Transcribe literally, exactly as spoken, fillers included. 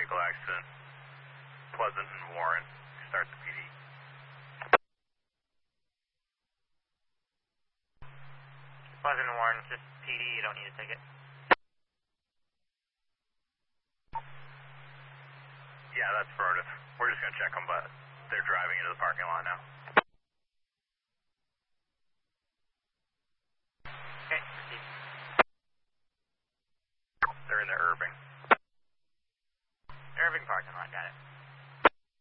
vehicle accident. Pleasant and Warren. Start the P D. Pleasant and Warren, just P D, you don't need a ticket. Yeah, that's affirmative. We're just going to check them, but they're driving into the parking lot now. Okay, proceed. They're in the Irving.